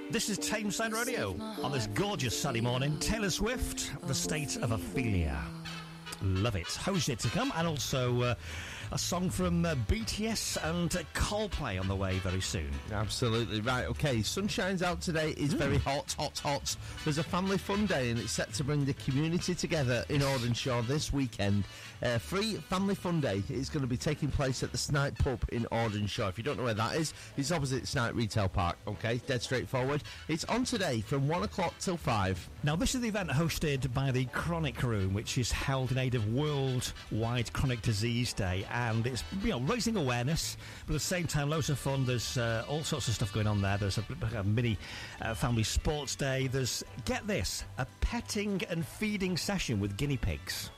This is Tameside Radio on this gorgeous sunny morning. Taylor Swift, The State of Ophelia. Love it. How's yet to come, and also a song from BTS and Coldplay on the way very soon. Absolutely right. Okay, sunshine's out today. It's very hot. There's a family fun day, and it's set to bring the community together in Audenshaw this weekend. Free family fun day is going to be taking place at the Snipe Pub in Audenshaw. If you don't know where that is, it's opposite Snipe Retail Park. Okay, dead straightforward. It's on today from 1 o'clock till 5. Now, this is the event hosted by the Chronic Room, which is held in aid of Worldwide Chronic Disease Day, and it's, you know, raising awareness, but at the same time, loads of fun. There's all sorts of stuff going on there. There's a mini family sports day. There's, get this, a petting and feeding session with guinea pigs.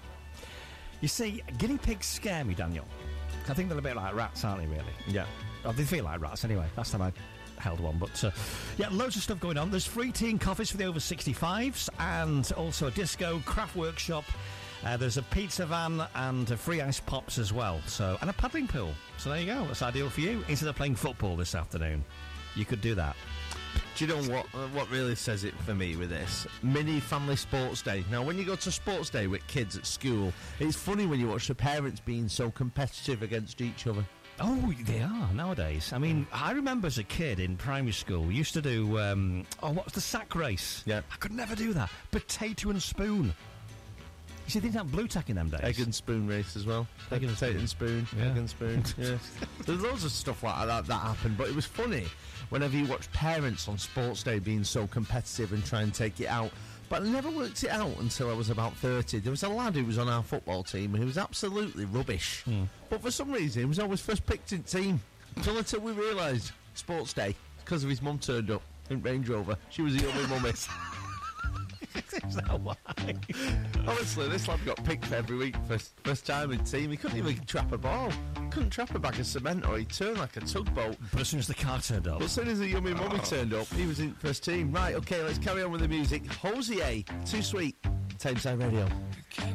You see, guinea pigs scare me, Daniel. I think they're a bit like rats, aren't they, really? Yeah. Oh, they feel like rats anyway. Last time I held one, but yeah, loads of stuff going on. There's free tea and coffees for the over 65s, and also a disco, craft workshop. There's a pizza van and free ice pops as well. So, and a paddling pool. So there you go. That's ideal for you. Instead of playing football this afternoon, you could do that. Do you know what really says it for me with this? Mini family sports day. Now, when you go to sports day with kids at school, it's funny when you watch the parents being so competitive against each other. Oh, they are nowadays. I mean, I remember as a kid in primary school, we used to do, what's the sack race? Yeah. I could never do that. Potato and spoon. You see, they didn't have blue tack in them days. Egg and spoon race as well. Egg and potato and spoon. Yeah. Egg and spoon. Yeah. There's loads of stuff like that happened, but it was funny whenever you watch parents on sports day being so competitive and try and take it out. But I never worked it out until I was about 30. There was a lad who was on our football team and he was absolutely rubbish. But for some reason, he was always first picked in team. Until we realised, sports day, because of his mum turned up in Range Rover. She was a yummy mummy. Is that why? Honestly, this lad got picked for every week, first time in team. He couldn't even trap a ball. Couldn't trap a bag of cement, or he'd turn like a tugboat. But as soon as the car turned up. But as soon as the yummy mummy turned up, he was in first team. Right, okay, let's carry on with the music. Hosier, Too Sweet, Tameside Radio.